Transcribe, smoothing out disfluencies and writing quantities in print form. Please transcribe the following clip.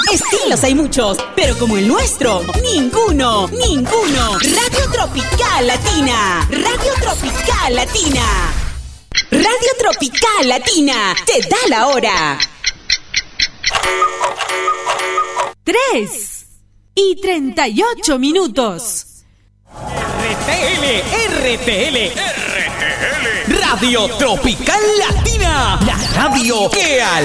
Estilos hay muchos, pero como el nuestro, ninguno. Radio Tropical Latina. Radio Tropical Latina. Radio Tropical Latina. Te da la hora. 3:38. RTL. Radio Tropical Latina. La radio que al